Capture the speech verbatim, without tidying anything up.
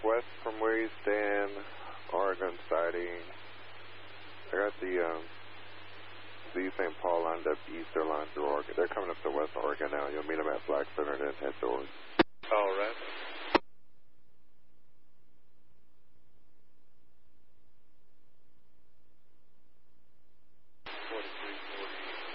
west from where you stand, Oregon siding. I got the, um, the Saint Paul lined up east, they're lined through Oregon. They're coming up to West Oregon now. You'll meet them at Black Center and then head towards. All right.